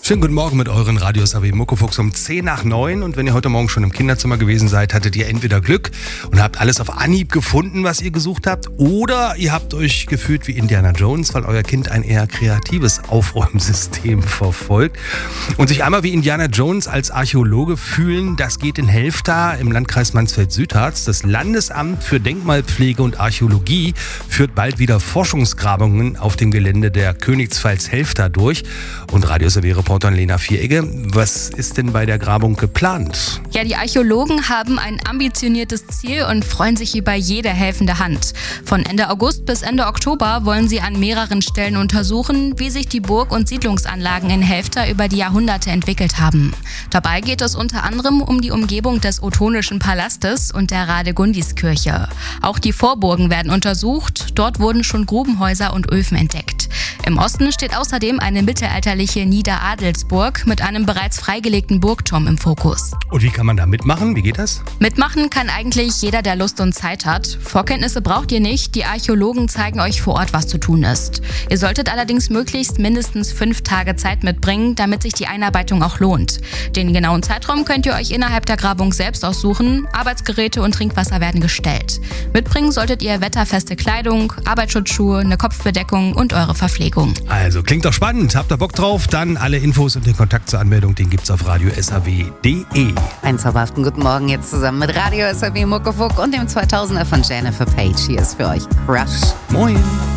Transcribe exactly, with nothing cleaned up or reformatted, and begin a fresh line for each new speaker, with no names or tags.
Schönen guten Morgen mit euren Radios A W Muckefuchs um zehn nach neun. Und wenn ihr heute Morgen schon im Kinderzimmer gewesen seid, hattet ihr entweder Glück und habt alles auf Anhieb gefunden, was ihr gesucht habt, oder ihr habt euch gefühlt wie Indiana Jones, weil euer Kind ein eher kreatives Aufräumsystem verfolgt. Und sich einmal wie Indiana Jones als Archäologe fühlen, das geht in Helfta im Landkreis Mansfeld-Südharz. Das Landesamt für Denkmalpflege und Archäologie führt bald wieder Forschungsgrabungen auf dem Gelände der Königspfalz Helfta durch. Und Radios A W-Reporterin Lena Vieregge, was ist denn bei der Grabung geplant?
Ja, die Archäologen haben ein ambitioniertes Ziel und freuen sich über jede helfende Hand. Von Ende August bis Ende Oktober wollen sie an mehreren Stellen untersuchen, wie sich die Burg- und Siedlungsanlagen in Helfta über die Jahrhunderte entwickelt haben. Dabei geht es unter anderem um die Umgebung des Ottonischen Palastes und der Radegundiskirche. Auch die Vorburgen werden untersucht. Dort wurden schon Grubenhäuser und Öfen entdeckt. Im Osten steht außerdem eine mittelalterliche Niederadelsburg mit einem bereits freigelegten Burgturm im Fokus.
Und wie kann man da mitmachen? Wie geht das?
Mitmachen kann eigentlich jeder, der Lust und Zeit hat. Vorkenntnisse braucht ihr nicht. Die Archäologen zeigen euch vor Ort, was zu tun ist. Ihr solltet allerdings möglichst mindestens fünf Tage Zeit mitbringen, damit sich die Einarbeitung auch lohnt. Den genauen Zeitraum könnt ihr euch innerhalb der Grabung selbst aussuchen. Arbeitsgeräte und Trinkwasser werden gestellt. Mitbringen solltet ihr wetterfeste Kleidung, Arbeitsschutzschuhe, eine Kopfbedeckung und eure Verpflegung.
Also klingt doch spannend. Habt ihr Bock drauf? Dann alle Infos und den Kontakt zur Anmeldung, den gibt's auf radio s a w punkt d e.
Einen zauberhaften guten Morgen jetzt zusammen mit Radio S A W Muckefuck und dem zweitausender von Jennifer Page. Hier ist für euch Crush.
Moin.